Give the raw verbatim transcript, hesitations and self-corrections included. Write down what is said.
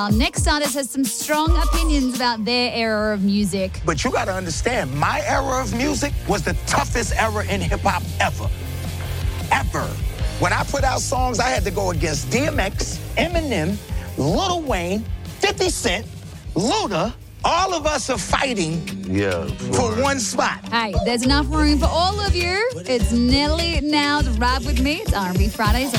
Our next artist has some strong opinions about their era of music. But you got to understand, my era of music was the toughest era in hip-hop ever. Ever. When I put out songs, I had to go against D M X, Eminem, Lil Wayne, fifty Cent, Luda. All of us are fighting yeah, for one spot. Hey, there's enough room for all of you. It's nearly now to ride with me. It's R and B Fridays.